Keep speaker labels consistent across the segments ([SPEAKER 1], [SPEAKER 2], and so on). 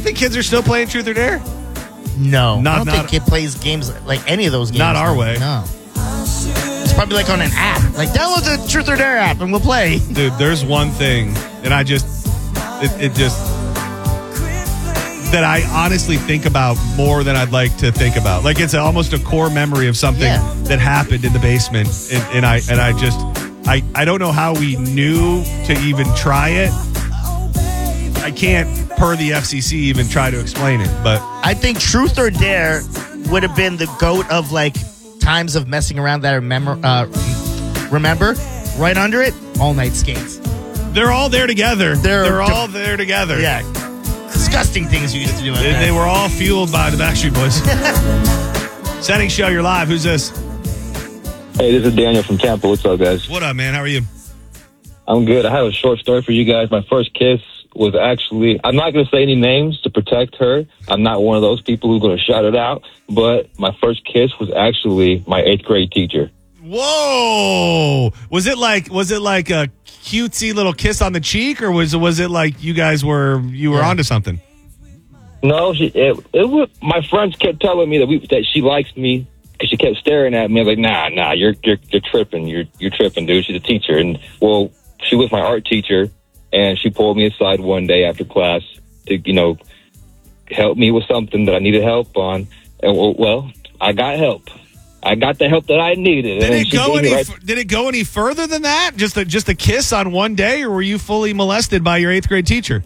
[SPEAKER 1] think kids are still playing Truth or Dare?
[SPEAKER 2] No.
[SPEAKER 1] Not-
[SPEAKER 2] I don't
[SPEAKER 1] not-
[SPEAKER 2] think kid plays games like any of those games.
[SPEAKER 1] Not our way.
[SPEAKER 2] No. It's probably like on an app. Like, download the Truth or Dare app and we'll play.
[SPEAKER 1] Dude, there's one thing, and it just that I honestly think about more than I'd like to think about. Like, it's almost a core memory of something that happened in the basement, and I don't know how we knew to even try it. I can't, per the FCC, even try to explain it. But
[SPEAKER 2] I think Truth or Dare would have been the GOAT of like times of messing around that I remember. Right under it, all night skates.
[SPEAKER 1] they're all there together. They're all there together.
[SPEAKER 2] Yeah. Disgusting things you used to do.
[SPEAKER 1] They were all fueled by the Backstreet Boys. Setting show, you're live. Who's this?
[SPEAKER 3] Hey, this is Daniel from Tampa. What's up, guys?
[SPEAKER 1] What up, man? How are you?
[SPEAKER 3] I'm good. I have a short story for you guys. My first kiss was actually, I'm not going to say any names to protect her. I'm not one of those people who's going to shout it out, but my first kiss was actually my 8th grade teacher.
[SPEAKER 1] Whoa! Was it like a cutesy little kiss on the cheek, or was it like you were onto something?
[SPEAKER 3] No, it was. My friends kept telling me that she likes me because she kept staring at me. I was like, nah, you're tripping. You're tripping, dude. She's a teacher, and well, she was my art teacher, and she pulled me aside one day after class to help me with something that I needed help on, and well, I got help. I got the help that I needed.
[SPEAKER 1] Did it go any further than that? Just a kiss on one day, or were you fully molested by your 8th grade teacher?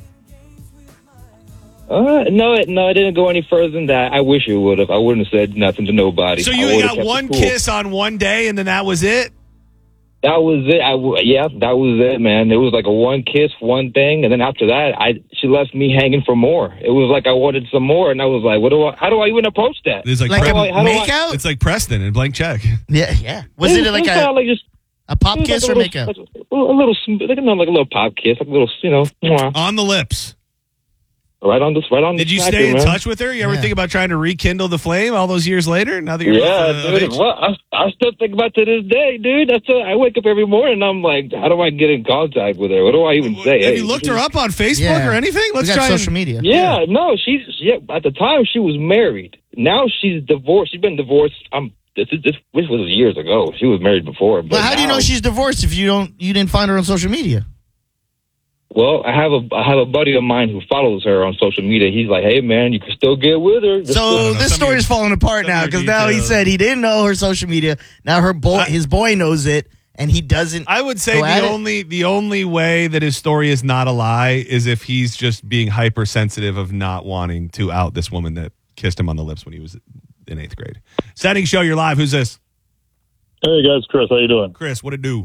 [SPEAKER 3] No, it didn't go any further than that. I wish it would have. I wouldn't have said nothing to nobody.
[SPEAKER 1] So you got one kiss on one day, and then that was it?
[SPEAKER 3] That was it. That was it, man. It was like a one kiss, one thing, and then after that, she left me hanging for more. It was like I wanted some more, and I was like, how do I even approach that?
[SPEAKER 1] It's like
[SPEAKER 2] makeout?
[SPEAKER 1] It's like Preston and Blank Check.
[SPEAKER 2] Yeah. Was it like a pop kiss or makeout?
[SPEAKER 3] Like a little pop kiss, like a little, mwah.
[SPEAKER 1] On the lips.
[SPEAKER 3] Right on.
[SPEAKER 1] Did you stay in touch with her? You ever think about trying to rekindle the flame all those years later? Now that you're
[SPEAKER 3] dude. Well, I still think about it to this day, dude. I wake up every morning and I'm like, how do I get in contact with her? What do I even say?
[SPEAKER 1] Have you looked her up on Facebook or anything? Let's try
[SPEAKER 2] social media.
[SPEAKER 3] Yeah, no, at the time she was married. Now she's divorced. She's been divorced. This was years ago. She was married before. But
[SPEAKER 2] how do you know she's divorced if you didn't find her on social media?
[SPEAKER 3] Well, I have a buddy of mine who follows her on social media. He's like, hey, man, you can still get with her.
[SPEAKER 2] So this story is falling apart now because now he said he didn't know her social media. Now his boy knows it, and he doesn't.
[SPEAKER 1] I would say the only way that his story is not a lie is if he's just being hypersensitive of not wanting to out this woman that kissed him on the lips when he was in 8th grade. Setting show, you're live. Who's this?
[SPEAKER 4] Hey, guys. Chris, how you doing?
[SPEAKER 1] Chris, what it do?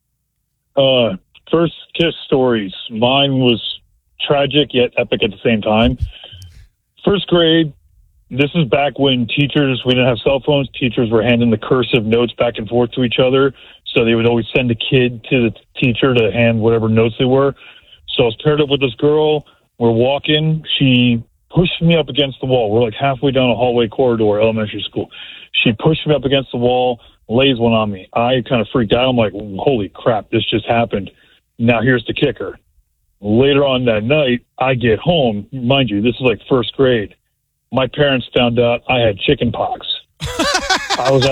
[SPEAKER 4] First kiss stories. Mine was tragic yet epic at the same time. First grade, this is back when we didn't have cell phones. Teachers were handing the cursive notes back and forth to each other. So they would always send a kid to the teacher to hand whatever notes they were. So I was paired up with this girl. We're walking. She pushed me up against the wall. We're like halfway down a hallway corridor, elementary school. She pushed me up against the wall, lays one on me. I kind of freaked out. I'm like, holy crap, this just happened. Now here's the kicker. Later on that night, I get home. Mind you, this is like first grade. My parents found out I had chicken pox. I was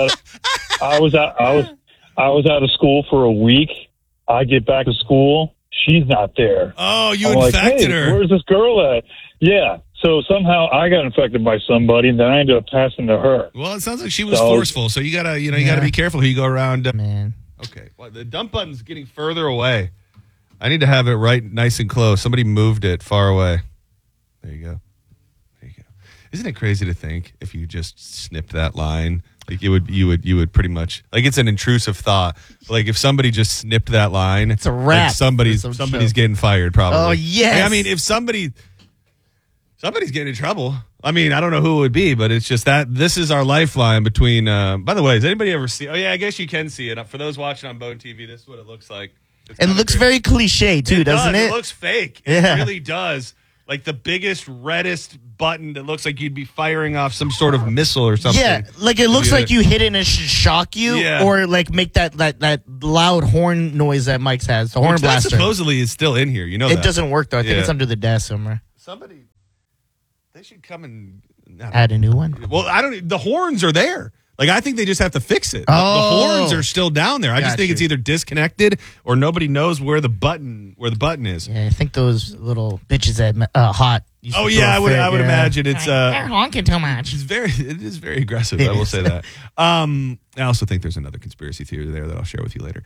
[SPEAKER 4] out of school for a week. I get back to school. She's not there.
[SPEAKER 1] Oh, you
[SPEAKER 4] I'm
[SPEAKER 1] infected her.
[SPEAKER 4] Where's this girl at? Yeah. So somehow I got infected by somebody, and then I ended up passing to her.
[SPEAKER 1] Well, it sounds like she was forceful. So you gotta be careful who you go around.
[SPEAKER 2] Man.
[SPEAKER 1] Okay. Well, the dump button's getting further away. I need to have it right nice and close. Somebody moved it far away. There you go. Isn't it crazy to think if you just snipped that line, like you would pretty much, like, it's an intrusive thought. Like if somebody just snipped that line,
[SPEAKER 2] it's a wrap.
[SPEAKER 1] Like somebody's getting fired probably.
[SPEAKER 2] Oh yes.
[SPEAKER 1] I mean, if somebody's getting in trouble. I mean, I don't know who it would be, but it's just that this is our lifeline between. By the way, has anybody ever seen? Oh yeah, I guess you can see it. For those watching on Bone TV, this is what it looks like.
[SPEAKER 2] And it looks very cliche too, doesn't it?
[SPEAKER 1] It looks fake.
[SPEAKER 2] Yeah.
[SPEAKER 1] It really does. Like the biggest, reddest button that looks like you'd be firing off some sort of missile or something.
[SPEAKER 2] Yeah, like it looks like you hit it and it should shock you, or like make that loud horn noise that Mike's has. The horn
[SPEAKER 1] Which
[SPEAKER 2] blaster.
[SPEAKER 1] That supposedly is still in here. You know
[SPEAKER 2] it
[SPEAKER 1] that.
[SPEAKER 2] doesn't work though. I think it's under the desk somewhere.
[SPEAKER 1] Somebody They should come and
[SPEAKER 2] Add a new one.
[SPEAKER 1] Well, I don't. The horns are there. Like, I think they just have to fix it.
[SPEAKER 2] Oh.
[SPEAKER 1] The horns are still down there. I just think
[SPEAKER 2] Gotcha.
[SPEAKER 1] it's either disconnected or nobody knows where the button is.
[SPEAKER 2] Yeah, I think those little bitches at Hot. used to
[SPEAKER 1] Oh
[SPEAKER 2] throw
[SPEAKER 1] yeah,
[SPEAKER 2] a
[SPEAKER 1] I would
[SPEAKER 2] fit, yeah.
[SPEAKER 1] imagine it's
[SPEAKER 2] They're honking too much.
[SPEAKER 1] it is very aggressive. I will say that. I also think there's another conspiracy theory there that I'll share with you later.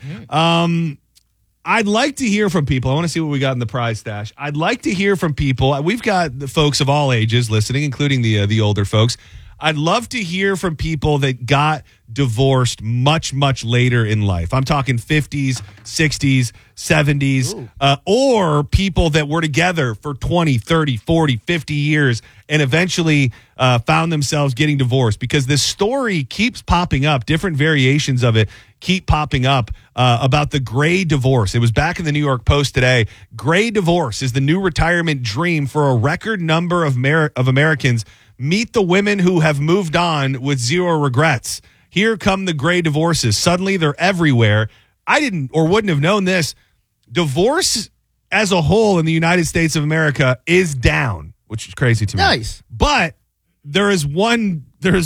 [SPEAKER 1] I'd like to hear from people. I want to see what we got in the prize stash. I'd like to hear from people. We've got the folks of all ages listening, including the older folks. I'd love to hear from people that got divorced much, much later in life. I'm talking 50s, 60s, 70s, or people that were together for 20, 30, 40, 50 years and eventually found themselves getting divorced, because this story keeps popping up. Different variations of it keep popping up about the gray divorce. It was back in the New York Post today. Gray divorce is the new retirement dream for a record number of Americans. Meet the women who have moved on with zero regrets. Here come the gray divorces. Suddenly they're everywhere. I didn't or wouldn't have known this. Divorce as a whole in the United States of America is down, which is crazy to me.
[SPEAKER 2] Nice.
[SPEAKER 1] But there is one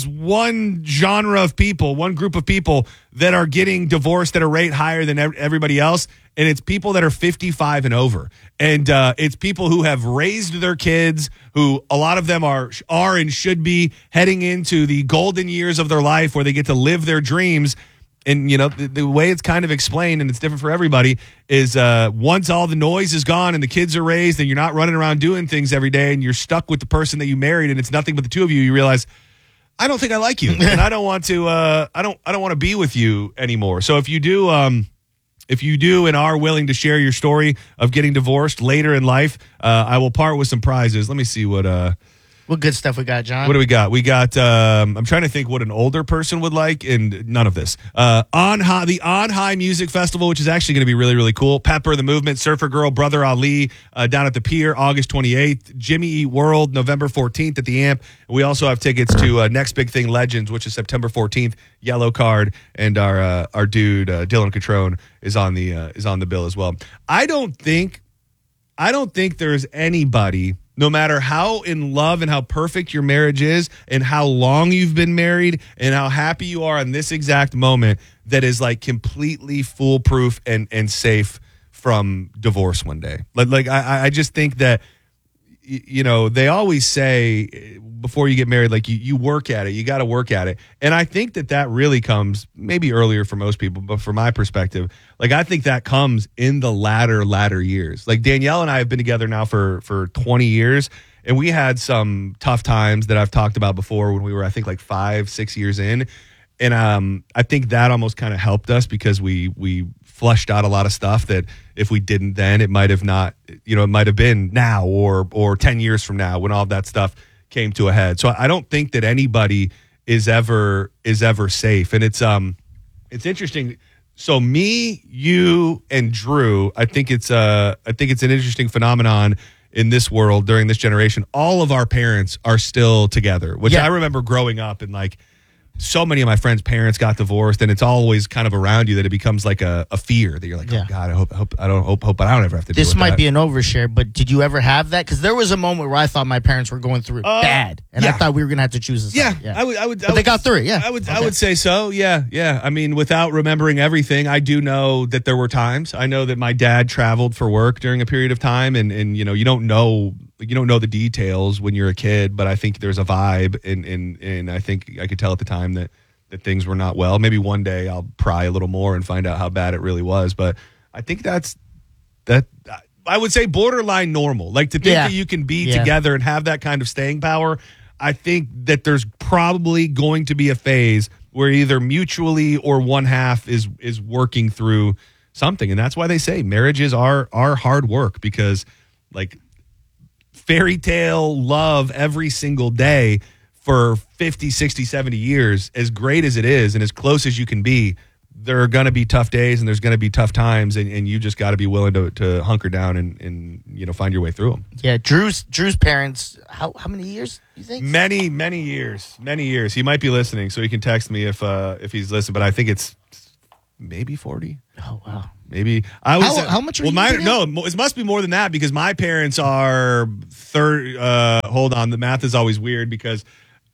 [SPEAKER 1] genre of people, one group of people that are getting divorced at a rate higher than everybody else, and it's people that are 55 and over. And it's people who have raised their kids, who a lot of them are and should be heading into the golden years of their life where they get to live their dreams. And, you know, the way it's kind of explained, and it's different for everybody, is once all the noise is gone and the kids are raised and you're not running around doing things every day and you're stuck with the person that you married and it's nothing but the two of you, you realize, I don't think I like you, and I don't want to. I don't want to be with you anymore. So if you do and are willing to share your story of getting divorced later in life, I will part with some prizes. Let me see what
[SPEAKER 2] good stuff we got, John.
[SPEAKER 1] What do we got? We got. I'm trying to think what an older person would like, and none of this. The On High Music Festival, which is actually going to be really, really cool. Pepper, The Movement, Surfer Girl, Brother Ali, down at the Pier, August 28th. Jimmy Eat World, November 14th at the Amp. We also have tickets to Next Big Thing Legends, which is September 14th. Yellow Card, and our dude Dylan Catrone is on the bill as well. I don't think there's anybody, no matter how in love and how perfect your marriage is and how long you've been married and how happy you are in this exact moment, that is like completely foolproof and safe from divorce one day. I just think that, you know, they always say before you get married, like you work at it, you got to work at it. And I think that really comes maybe earlier for most people, but from my perspective, like I think that comes in the latter years. Like Danielle and I have been together now for 20 years, and we had some tough times that I've talked about before when we were, I think, like 5-6 years in. And I think that almost kind of helped us because we flushed out a lot of stuff that if we didn't then, it might have not, you know, it might have been now or 10 years from now when all that stuff came to a head. So I don't think that anybody is ever safe. And it's interesting. So me, you, and Drew, I think it's an interesting phenomenon in this world during this generation. All of our parents are still together, which I remember growing up and like so many of my friends' parents got divorced, and it's always kind of around you that it becomes like a fear that you're like, oh God, I hope I don't ever have to.
[SPEAKER 2] This
[SPEAKER 1] deal with
[SPEAKER 2] might
[SPEAKER 1] that.
[SPEAKER 2] be an overshare, but did you ever have that? Because there was a moment where I thought my parents were going through it bad, and I thought we were going to have to choose a side.
[SPEAKER 1] I would.
[SPEAKER 2] But they got through it. Yeah,
[SPEAKER 1] I would say so. Yeah. I mean, without remembering everything, I do know that there were times. I know that my dad traveled for work during a period of time, and you know, you don't know the details when you're a kid, but I think there's a vibe, and I think I could tell at the time that things were not well. Maybe one day I'll pry a little more and find out how bad it really was. But I think that I would say borderline normal. Like to think that you can be together and have that kind of staying power. I think that there's probably going to be a phase where either mutually or one half is working through something. And that's why they say marriages are hard work, because like fairy tale love every single day for 50, 60, 70 years, as great as it is and as close as you can be, there are going to be tough days and there's going to be tough times, and you just got to be willing to hunker down and you know, find your way through them. Yeah,
[SPEAKER 2] Drew's parents, how many years do you think?
[SPEAKER 1] Many years. He might be listening, so he can text me if he's listening, but I think it's maybe 40.
[SPEAKER 2] Oh, wow.
[SPEAKER 1] Maybe I was.
[SPEAKER 2] How much were
[SPEAKER 1] well,
[SPEAKER 2] you
[SPEAKER 1] mine,
[SPEAKER 2] putting
[SPEAKER 1] no, it must be more than that because my parents are third. Hold on, the math is always weird because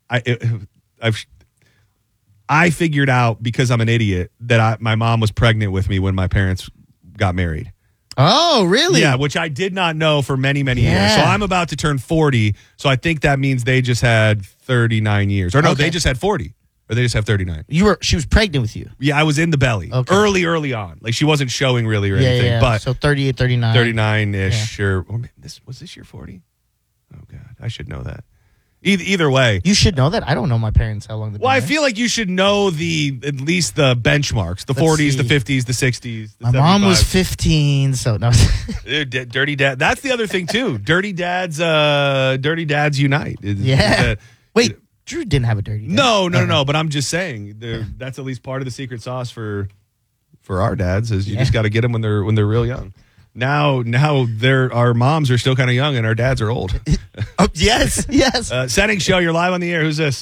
[SPEAKER 1] I figured out because I'm an idiot that my mom was pregnant with me when my parents got married.
[SPEAKER 2] Oh, really?
[SPEAKER 1] Yeah, which I did not know for many, many years. So I'm about to turn 40. So I think that means they just had 39 years. Or no, they just had 40. Or they just have 39.
[SPEAKER 2] She was pregnant with you.
[SPEAKER 1] Yeah, I was in the belly.
[SPEAKER 2] Okay.
[SPEAKER 1] Early on. Like she wasn't showing really or anything.
[SPEAKER 2] Yeah.
[SPEAKER 1] But
[SPEAKER 2] So 38, 39.
[SPEAKER 1] 39-ish. Or was this year 40? Oh, God. I should know that. Either way.
[SPEAKER 2] You should know that. I don't know my parents how long they've been
[SPEAKER 1] Well, I
[SPEAKER 2] married.
[SPEAKER 1] feel like you should know at least the benchmarks, the
[SPEAKER 2] Let's
[SPEAKER 1] 40s,
[SPEAKER 2] see.
[SPEAKER 1] the 50s, the 60s. The
[SPEAKER 2] My mom was
[SPEAKER 1] 75s.
[SPEAKER 2] 15, so no.
[SPEAKER 1] Dirty Dad. That's the other thing too. Dirty Dads unite.
[SPEAKER 2] Yeah. Wait, Drew didn't have a dirty dad.
[SPEAKER 1] No. But I'm just saying that's at least part of the secret sauce for our dads is you just got to get them when they're real young. Now our moms are still kind of young and our dads are old.
[SPEAKER 2] Oh, yes.
[SPEAKER 1] Setting show. You're live on the air. Who's this?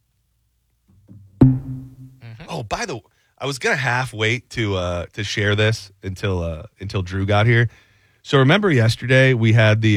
[SPEAKER 1] Oh, by the way, I was gonna half wait to share this until Drew got here. So remember yesterday we had the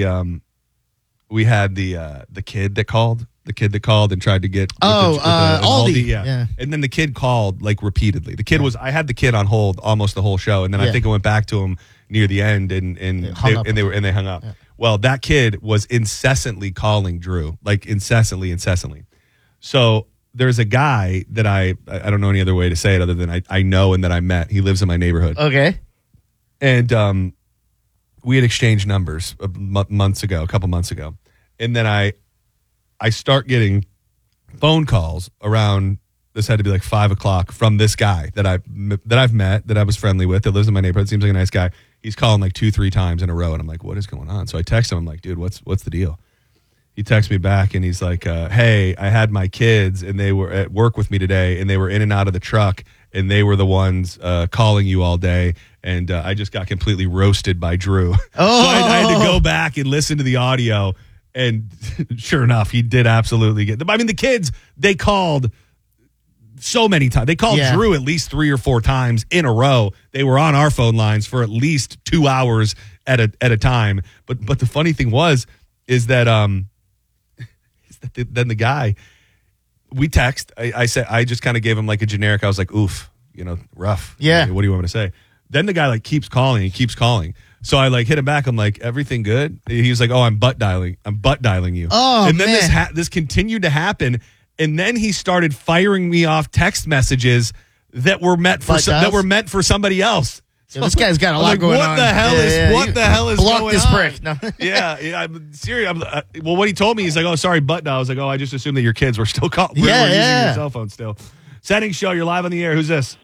[SPEAKER 1] kid that called. The kid that called and tried to get
[SPEAKER 2] Aldi.
[SPEAKER 1] Yeah. And then the kid called like repeatedly. The kid I had the kid on hold almost the whole show, and then I think I went back to him near the end and they hung up. Yeah. Well, that kid was incessantly calling Drew, like incessantly. So there's a guy that I don't know any other way to say it other than I know and that I met. He lives in my neighborhood.
[SPEAKER 2] Okay.
[SPEAKER 1] And we had exchanged numbers a couple months ago. And then I start getting phone calls around, this had to be like 5:00 from this guy that I've met, that I was friendly with, that lives in my neighborhood. Seems like a nice guy. He's calling like 2-3 times in a row. And I'm like, what is going on? So I text him. I'm like, dude, what's the deal? He texts me back and he's like, hey, I had my kids and they were at work with me today and they were in and out of the truck and they were the ones calling you all day. And I just got completely roasted by Drew.
[SPEAKER 2] Oh.
[SPEAKER 1] So I had to go back and listen to the audio. And sure enough, he did absolutely get them. I mean, the kids, they called so many times. They called Drew at least 3 or 4 times in a row. They were on our phone lines for at least 2 hours at a time. But the funny thing is that then the guy, we text. I said, I just kind of gave him like a generic. I was like, oof, rough.
[SPEAKER 2] Yeah.
[SPEAKER 1] What do you want me to say? Then the guy like keeps calling. So I like hit him back. I'm like, everything good? He was like, oh, I'm butt dialing you.
[SPEAKER 2] Oh,
[SPEAKER 1] and then
[SPEAKER 2] man.
[SPEAKER 1] this continued to happen. And then he started firing me off text messages that were meant for somebody else.
[SPEAKER 2] So this guy's got a lot going on.
[SPEAKER 1] What the hell is
[SPEAKER 2] block
[SPEAKER 1] going
[SPEAKER 2] this
[SPEAKER 1] on?
[SPEAKER 2] brick. No.
[SPEAKER 1] yeah, I'm serious. Well, what he told me, he's like, oh, sorry, butt dial. I was like, oh, I just assumed that your kids were still calling. We're using your cell phone still. Setting show. You're live on the air. Who's this?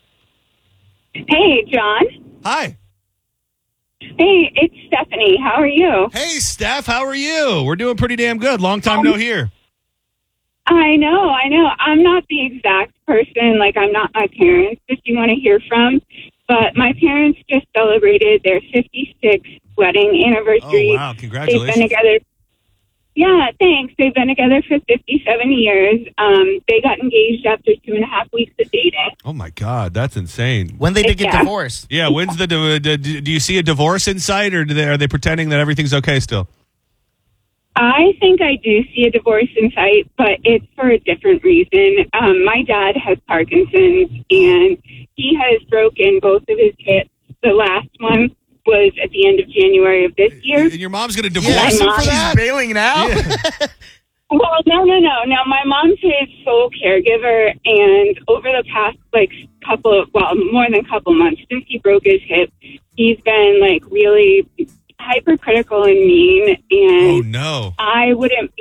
[SPEAKER 5] Hey, John.
[SPEAKER 1] Hi.
[SPEAKER 5] Hey, it's Stephanie. How are you?
[SPEAKER 1] Hey, Steph. How are you? We're doing pretty damn good. Long time no hear.
[SPEAKER 5] I know. I'm not the exact person. Like, I'm not my parents that you want to hear from. But my parents just celebrated their 56th wedding anniversary.
[SPEAKER 1] Oh, wow. Congratulations.
[SPEAKER 5] They've been together. Yeah, thanks. They've been together for 57 years. They got engaged after 2.5 weeks of dating.
[SPEAKER 1] Oh, my God. That's insane.
[SPEAKER 2] When they did get divorced.
[SPEAKER 1] Yeah, when's do you see a divorce in sight, or are they pretending that everything's okay still?
[SPEAKER 5] I think I do see a divorce in sight, but it's for a different reason. My dad has Parkinson's, and he has broken both of his hips. The last one was at the end of January of this year.
[SPEAKER 1] And your mom's going to divorce him for that?
[SPEAKER 2] She's bailing now?
[SPEAKER 1] Yeah.
[SPEAKER 5] Well, no. Now, my mom's his sole caregiver, and over the past, more than a couple months since he broke his hip, he's been, really hypercritical and mean, and
[SPEAKER 1] oh, no.
[SPEAKER 5] I wouldn't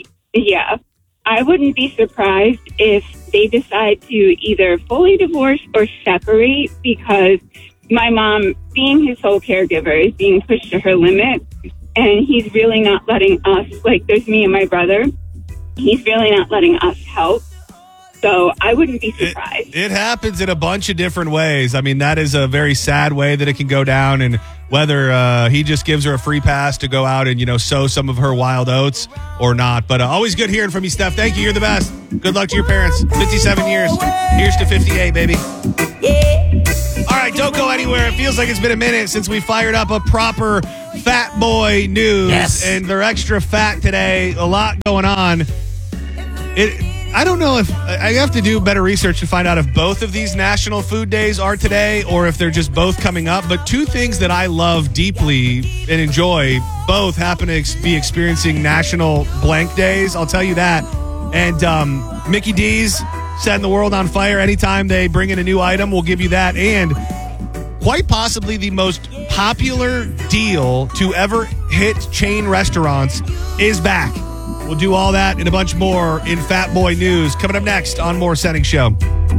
[SPEAKER 5] be surprised if they decide to either fully divorce or separate, because my mom, being his sole caregiver, is being pushed to her limit, and he's really not letting us, there's me and my brother, he's really not letting us help. So I wouldn't be surprised.
[SPEAKER 1] It happens in a bunch of different ways. I mean, that is a very sad way that it can go down, and whether he just gives her a free pass to go out and, sow some of her wild oats or not. But always good hearing from you, Steph. Thank you. You're the best. Good luck to your parents. 57 years. Here's to 58, baby.
[SPEAKER 6] Yeah.
[SPEAKER 1] All right, don't go anywhere. It feels like it's been a minute since we fired up a proper Fat Boy News.
[SPEAKER 2] Yes.
[SPEAKER 1] And they're extra fat today. A lot going on. I don't know if I have to do better research to find out if both of these National Food Days are today or if they're just both coming up. But two things that I love deeply and enjoy both happen to be experiencing National Blank Days. I'll tell you that. And Mickey D's setting the world on fire. Anytime they bring in a new item, we'll give you that. And quite possibly the most popular deal to ever hit chain restaurants is back. We'll do all that and a bunch more in Fat Boy News. Coming up next on More Setting Show.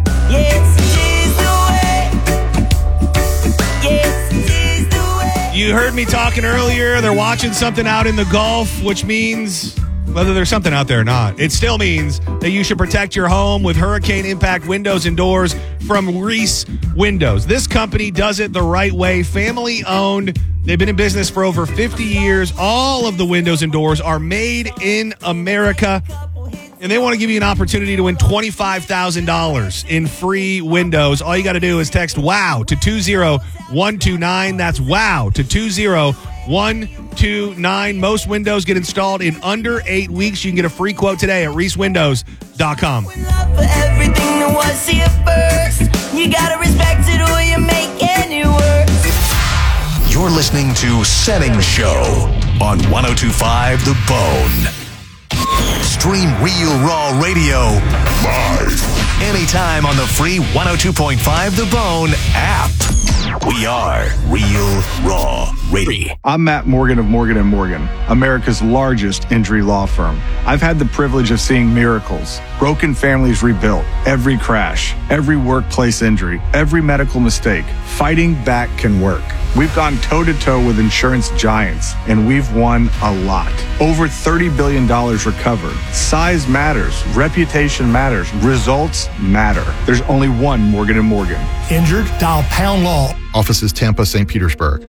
[SPEAKER 1] You heard me talking earlier. They're watching something out in the Gulf, which means whether there's something out there or not, it still means that you should protect your home with hurricane impact windows and doors from Reese Windows. This company does it the right way. Family owned. They've been in business for over 50 years. All of the windows and doors are made in America. And they want to give you an opportunity to win $25,000 in free windows. All you got to do is text WOW to 20129. That's WOW to 20129. Most windows get installed in under 8 weeks. You can get a free quote today at reesewindows.com.
[SPEAKER 6] For everything that was here first, you gotta respect it or you make it worse.
[SPEAKER 7] You're listening to Setting Show on 102.5 The Bone. Stream Real Raw Radio live anytime on the free 102.5 The Bone app. We are Real Raw Radio.
[SPEAKER 8] I'm Matt Morgan of Morgan & Morgan, America's largest injury law firm. I've had the privilege of seeing miracles, broken families rebuilt, every crash, every workplace injury, every medical mistake. Fighting back can work. We've gone toe-to-toe with insurance giants, and we've won a lot. Over $30 billion recovered. Size matters. Reputation matters. Results matter. There's only one Morgan & Morgan.
[SPEAKER 9] Injured? Dial Pound Law.
[SPEAKER 10] Offices Tampa, St. Petersburg.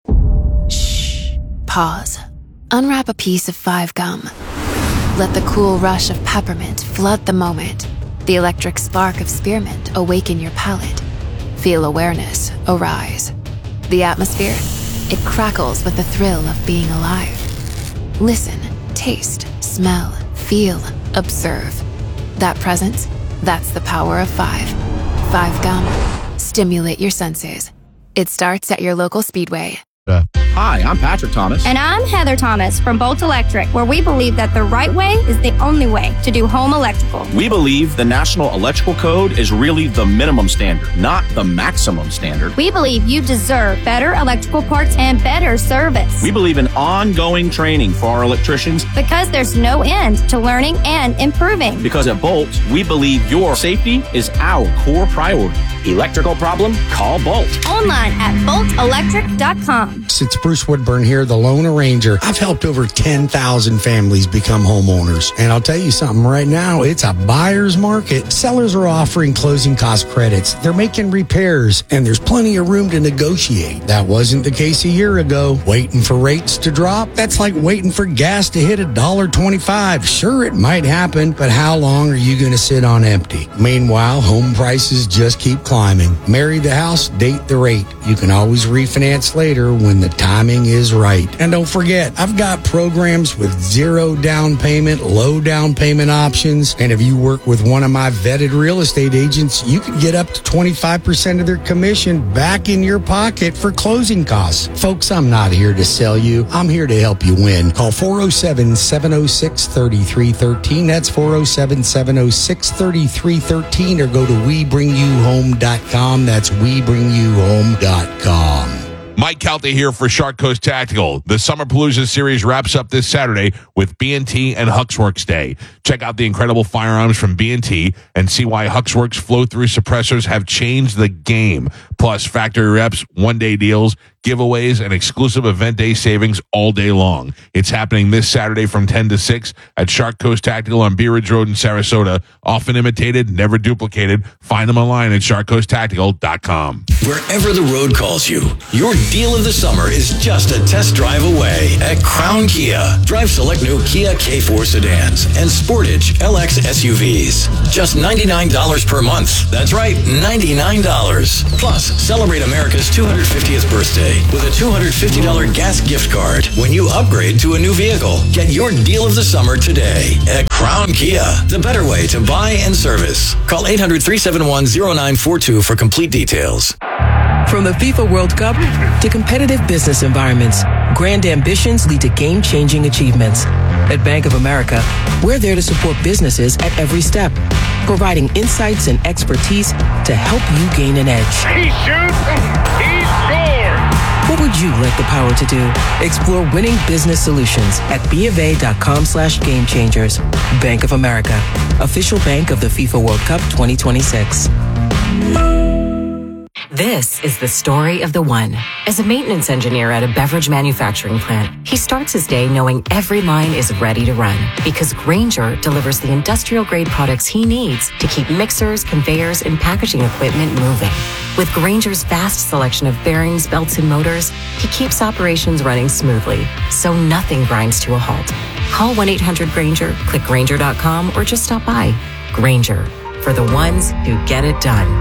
[SPEAKER 11] Shh. Pause. Unwrap a piece of 5 gum. Let the cool rush of peppermint flood the moment. The electric spark of spearmint awaken your palate. Feel awareness arise. The atmosphere, it crackles with the thrill of being alive. Listen, taste, smell, feel, observe. That presence, that's the power of 5. 5 gum. Stimulate your senses. It starts at your local Speedway.
[SPEAKER 12] Hi, I'm Patrick Thomas.
[SPEAKER 13] And I'm Heather Thomas from Bolt Electric, where we believe that the right way is the only way to do home electrical.
[SPEAKER 12] We believe the National Electrical Code is really the minimum standard, not the maximum standard.
[SPEAKER 13] We believe you deserve better electrical parts and better service.
[SPEAKER 12] We believe in ongoing training for our electricians.
[SPEAKER 13] Because there's no end to learning and improving.
[SPEAKER 12] Because at Bolt, we believe your safety is our core priority. Electrical problem? Call Bolt.
[SPEAKER 13] Online at boltelectric.com.
[SPEAKER 9] It's Bruce Woodburn here, the Lone Arranger. I've helped over 10,000 families become homeowners. And I'll tell you something, right now, it's a buyer's market. Sellers are offering closing cost credits. They're making repairs, and there's plenty of room to negotiate. That wasn't the case a year ago. Waiting for rates to drop? That's like waiting for gas to hit $1.25. Sure, it might happen, but how long are you going to sit on empty? Meanwhile, home prices just keep climbing. Marry the house, date the rate. You can always refinance later when the timing is right. And don't forget, I've got programs with 0 down payment, low down payment options. And if you work with one of my vetted real estate agents, you could get up to 25% of their commission back in your pocket for closing costs. Folks, I'm not here to sell you. I'm here to help you win. Call 407-706-3313. That's 407-706-3313, or go to WeBringYouHome.com. That's WeBringYouHome.com.
[SPEAKER 14] Mike Calta here for Shark Coast Tactical. The Summer Palooza series wraps up this Saturday with B&T and Huxworks Day. Check out the incredible firearms from B&T and see why Huxworks flow-through suppressors have changed the game. Plus, factory reps, one-day deals, giveaways, and exclusive event day savings all day long. It's happening this Saturday from 10 to 6 at Shark Coast Tactical on Bee Ridge Road in Sarasota. Often imitated, never duplicated. Find them online at sharkcoasttactical.com.
[SPEAKER 15] Wherever the road calls you, your deal of the summer is just a test drive away at Crown Kia. Drive select new Kia K4 sedans and Sportage LX SUVs. Just $99 per month. That's right, $99. Plus, celebrate America's 250th birthday with a $250 gas gift card when you upgrade to a new vehicle. Get your deal of the summer today at Crown Kia, the better way to buy and service. Call 800-371-0942 for complete details.
[SPEAKER 16] From the FIFA World Cup to competitive business environments, grand ambitions lead to game-changing achievements. At Bank of America, we're there to support businesses at every step, providing insights and expertise to help you gain an edge.
[SPEAKER 17] He shoots, he scores!
[SPEAKER 16] What would you like the power to do? Explore winning business solutions at BofA.com/gamechangers. Bank of America, official bank of the FIFA World Cup 2026.
[SPEAKER 18] This is the story of the one. As a maintenance engineer at a beverage manufacturing plant, he starts his day knowing every line is ready to run because Grainger delivers the industrial-grade products he needs to keep mixers, conveyors, and packaging equipment moving. With Grainger's vast selection of bearings, belts, and motors, he keeps operations running smoothly, so nothing grinds to a halt. Call 1-800-GRAINGER, click Grainger.com, or just stop by. Grainger, for the ones who get it done.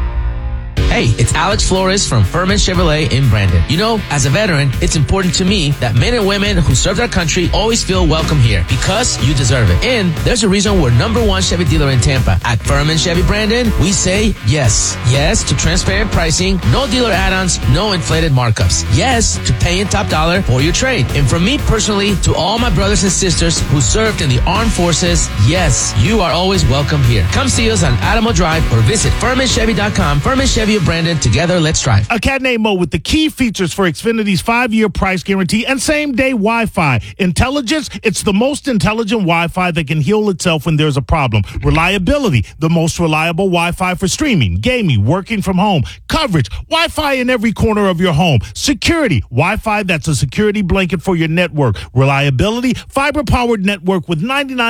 [SPEAKER 19] Hey, it's Alex Flores from Furman Chevrolet in Brandon. You know, as a veteran, it's important to me that men and women who serve their country always feel welcome here because you deserve it. And there's a reason we're #1 Chevy dealer in Tampa. At Furman Chevy Brandon, we say yes. Yes to transparent pricing, no dealer add-ons, no inflated markups. Yes to paying top dollar for your trade. And from me personally to all my brothers and sisters who served in the armed forces, yes, you are always welcome here. Come see us on Adamo Drive or visit FurmanChevy.com. Furman Chevy of Brandon, together, let's drive.
[SPEAKER 20] A cat named Mo with the key features for Xfinity's 5-year price guarantee and same-day Wi-Fi. Intelligence, it's the most intelligent Wi-Fi that can heal itself when there's a problem. Reliability, the most reliable Wi-Fi for streaming, gaming, working from home. Coverage, Wi-Fi in every corner of your home. Security, Wi-Fi that's a security blanket for your network. Reliability, fiber-powered network with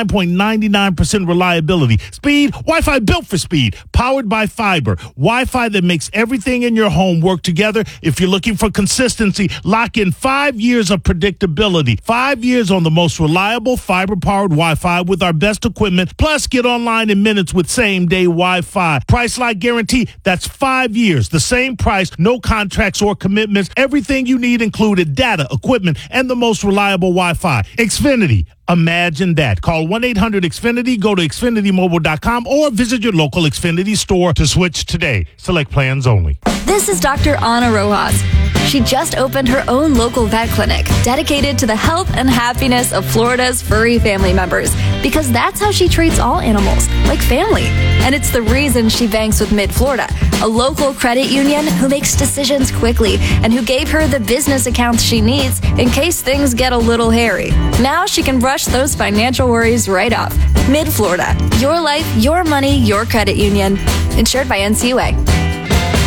[SPEAKER 20] 99.99% reliability. Speed, Wi-Fi built for speed, powered by fiber. Wi-Fi that makes everything in your home work together. If you're looking for consistency, lock in 5 years of predictability. 5 years on the most reliable fiber-powered Wi-Fi with our best equipment. Plus, get online in minutes with same-day Wi-Fi. Price like guarantee, that's 5 years. The same price, no contracts or commitments. Everything you need included, data, equipment, and the most reliable Wi-Fi. Xfinity. Imagine that. Call 1-800-XFINITY, go to XfinityMobile.com, or visit your local Xfinity store to switch today. Select plans only.
[SPEAKER 21] This is Dr. Ana Rojas. She just opened her own local vet clinic dedicated to the health and happiness of Florida's furry family members because that's how she treats all animals, like family. And it's the reason she banks with Mid-Florida, a local credit union who makes decisions quickly and who gave her the business accounts she needs in case things get a little hairy. Now she can brush those financial worries right off. Mid-Florida, your life, your money, your credit union. Insured by NCUA.